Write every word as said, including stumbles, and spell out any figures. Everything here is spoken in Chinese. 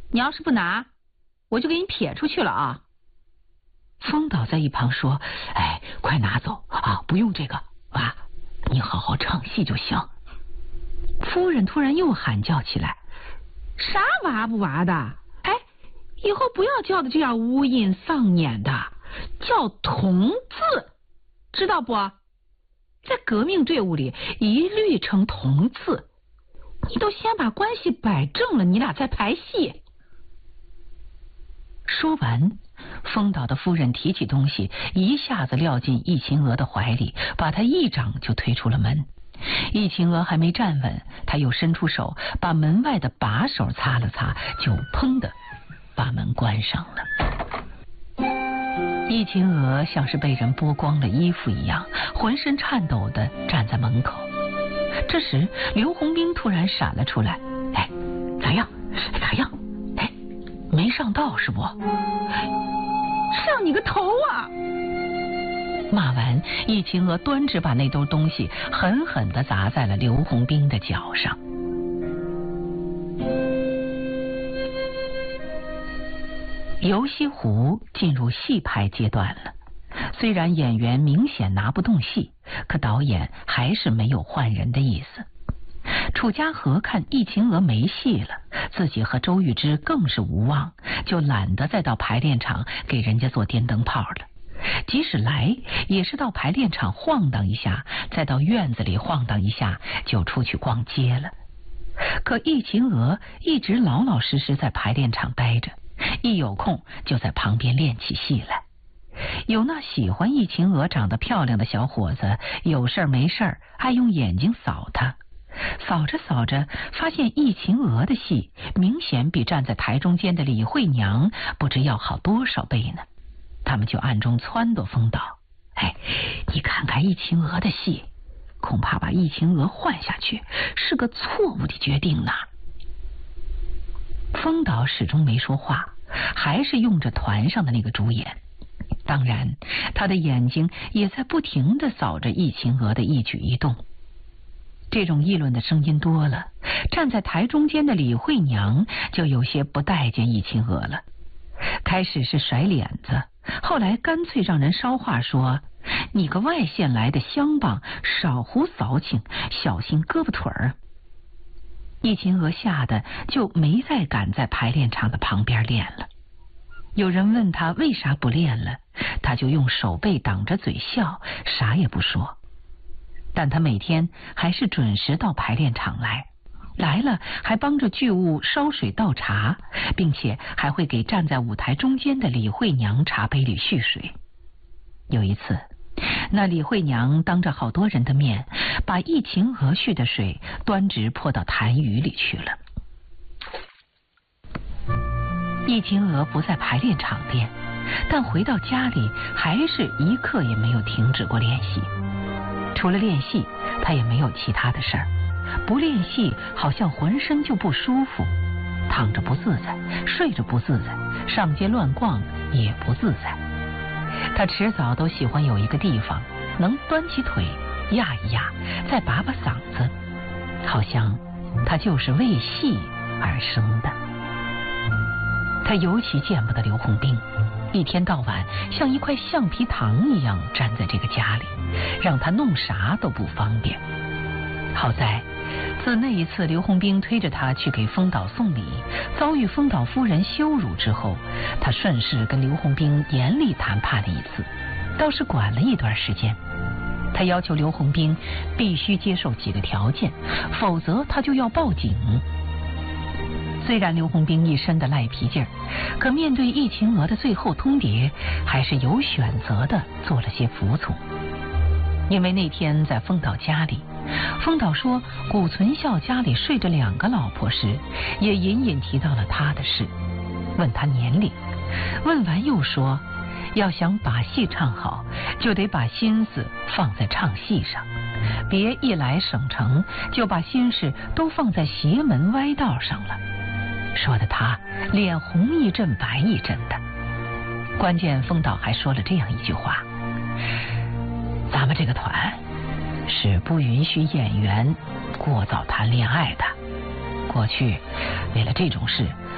你要是不拿，我就给你撇出去了啊！ 风岛在一旁说：“哎，快拿走啊！不用这个，娃，你好好唱戏就行。” 夫人突然又喊叫起来：“啥娃不娃的？哎，以后不要叫的这样无印丧眼的，叫同字，知道不？在革命队伍里一律称同字。你都先把关系摆正了，你俩再排戏。” 说完，风岛的夫人提起东西，一下子撂进易秦娥的怀里，把她一掌就推出了门。易秦娥还没站稳，他又伸出手把门外的把手擦了擦，就砰的把门关上了。易秦娥像是被人剥光了衣服一样，浑身颤抖地站在门口。这时刘洪兵突然闪了出来：“哎，咋样？咋样？哎，没上道是不？”“ 上你个头啊！” 骂完，易秦娥端着把那兜东西狠狠地砸在了刘洪兵的脚上。游西湖进入戏拍阶段了，虽然演员明显拿不动戏，可导演还是没有换人的意思。楚家河看易秦娥没戏了，自己和周玉芝更是无望，就懒得再到排练场给人家做电灯泡了。即使来，也是到排练场晃荡一下，再到院子里晃荡一下，就出去逛街了。可易秦娥一直老老实实在排练场待着，一有空就在旁边练起戏来。有那喜欢易秦娥长得漂亮的小伙子，有事没事爱用眼睛扫她，扫着扫着，发现易秦娥的戏明显比站在台中间的李慧娘不知要好多少倍呢。他们就暗中撺掇风岛：“哎，你看看易秦娥的戏，恐怕把易秦娥换下去是个错误的决定呢。”风岛始终没说话，还是用着团上的那个主演。当然，他的眼睛也在不停地扫着易秦娥的一举一动。这种议论的声音多了，站在台中间的李慧娘就有些不待见易秦娥了。开始是甩脸子，后来干脆让人捎话说：“你个外县来的乡棒，少胡骚情，小心胳膊腿儿。”易秦娥吓得就没再敢在排练场的旁边练了。有人问他为啥不练了，他就用手背挡着嘴笑，啥也不说。但他每天还是准时到排练场来，来了还帮着剧务烧水倒茶，并且还会给站在舞台中间的李慧娘茶杯里续水。有一次，那李慧娘当着好多人的面，把易秦娥续的水端直泼到痰盂里去了。易秦娥不在排练场练，但回到家里还是一刻也没有停止过练习。除了练戏，她也没有其他的事儿。不练戏，好像浑身就不舒服，躺着不自在，睡着不自在，上街乱逛也不自在。他迟早都喜欢有一个地方能端起腿压一压，再拔拔嗓子，好像他就是为戏而生的。他尤其见不得刘洪兵，一天到晚像一块橡皮糖一样粘在这个家里，让他弄啥都不方便。好在自那一次刘洪兵推着他去给风岛送礼，遭遇风岛夫人羞辱之后，他顺势跟刘洪兵严厉谈判了一次，倒是管了一段时间。他要求刘洪兵必须接受几个条件，否则他就要报警。虽然刘洪兵一身的赖皮劲儿，可面对易秦娥的最后通牒，还是有选择的做了些服从。因为那天在风岛家里，风岛说谷存孝家里睡着两个老婆时，也隐隐提到了他的事，问他年龄，问完又说要想把戏唱好，就得把心思放在唱戏上，别一来省城就把心事都放在邪门歪道上了，说的他脸红一阵白一阵的。关键风岛还说了这样一句话：咱们这个团是不允许演员过早谈恋爱的，过去为了这种事